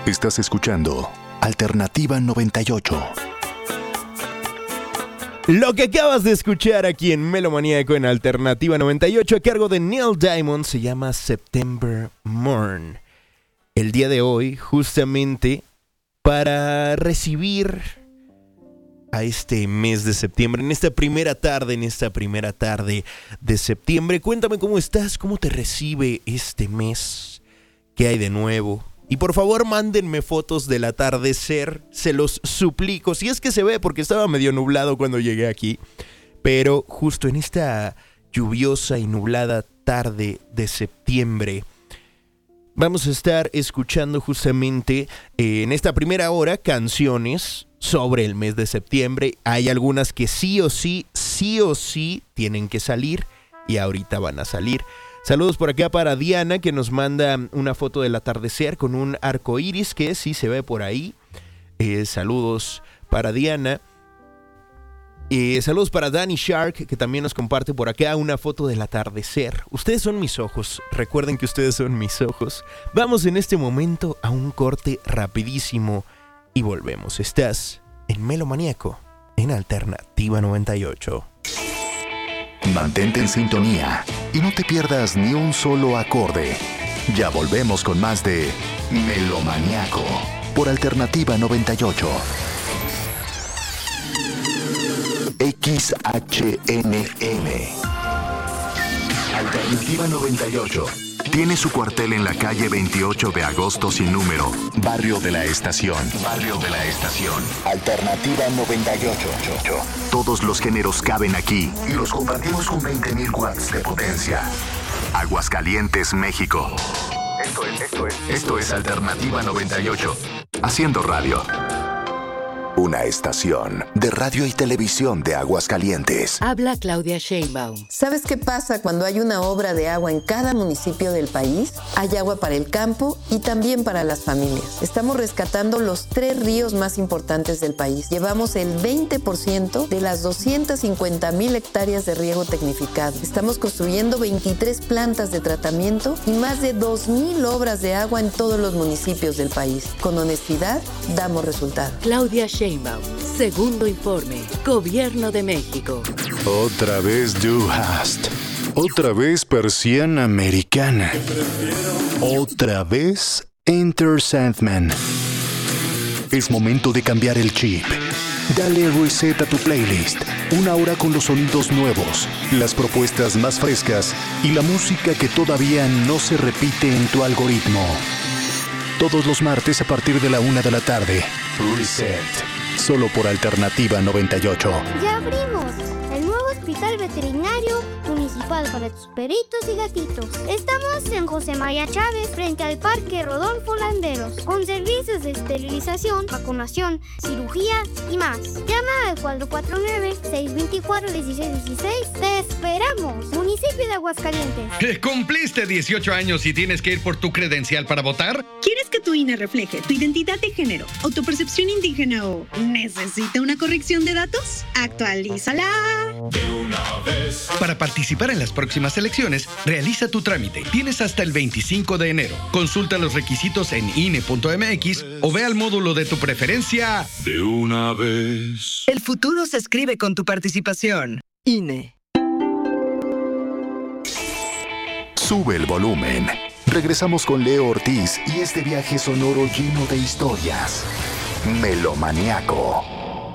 Estás escuchando Alternativa 98. Lo que acabas de escuchar aquí en Melomaníaco en Alternativa 98 a cargo de Neil Diamond se llama September Morn. El día de hoy, justamente para recibir a este mes de septiembre, en esta primera tarde de septiembre. Cuéntame cómo estás, cómo te recibe este mes, qué hay de nuevo. Y por favor mándenme fotos del atardecer, se los suplico. Si es que se ve, porque estaba medio nublado cuando llegué aquí. Pero justo en esta lluviosa y nublada tarde de septiembre, vamos a estar escuchando justamente en esta primera hora canciones sobre el mes de septiembre. Hay algunas que sí o sí tienen que salir y ahorita van a salir. Saludos por acá para Diana, que nos manda una foto del atardecer con un arco iris que sí se ve por ahí. Saludos para Diana. Saludos para Danny Shark, que también nos comparte por acá una foto del atardecer. Ustedes son mis ojos, recuerden que ustedes son mis ojos. Vamos en este momento a un corte rapidísimo y volvemos. Estás en Melomaníaco, en Alternativa 98. Mantente en sintonía y no te pierdas ni un solo acorde. Ya volvemos con más de Melomaníaco por Alternativa 98. XHNN Alternativa 98 tiene su cuartel en la calle 28 de agosto sin número, Barrio de la Estación. Alternativa 98. Todos los géneros caben aquí y los compartimos con 20.000 watts de potencia. Aguascalientes, México. Esto es Alternativa 98. Haciendo radio. Una estación de radio y televisión de Aguascalientes. Habla Claudia Sheinbaum. ¿Sabes qué pasa cuando hay una obra de agua en cada municipio del país? Hay agua para el campo y también para las familias. Estamos rescatando los 3 ríos más importantes del país. Llevamos el 20% de las 250,000 hectáreas de riego tecnificado. Estamos construyendo 23 plantas de tratamiento y más de 2,000 obras de agua en todos los municipios del país. Con honestidad, damos resultados. Claudia Sheinbaum. Segundo informe. Gobierno de México. Otra vez Du Hast. Otra vez persiana americana. Otra vez Enter Sandman. Es momento de cambiar el chip. Dale reset a tu playlist. 1 hora con los sonidos nuevos, las propuestas más frescas y la música que todavía no se repite en tu algoritmo. Todos los martes a partir de la 1 de la tarde. Reset. Solo por Alternativa 98. ¡Ya abrimos! El nuevo hospital veterinario municipal para tus perritos y gatitos. Estamos en José María Chávez, frente al Parque Rodolfo Landeros, con servicios de esterilización, vacunación, cirugía y más. Llama al 449-624-1616. ¡Te esperamos! Municipio de Aguascalientes. ¿Cumpliste 18 años y tienes que ir por tu credencial para votar? ¿Quieres que tu INE refleje tu identidad de género o tu percepción indígena o necesita una corrección de datos? ¡Actualízala! De una vez. Para participar en las próximas elecciones, realiza tu trámite. Tienes hasta el 25 de enero. Consulta los requisitos en INE.mx o ve al módulo de tu preferencia. De una vez. El futuro se escribe con tu participación. INE. Sube el volumen. Regresamos con Leo Ortiz y este viaje sonoro lleno de historias. Melomaníaco.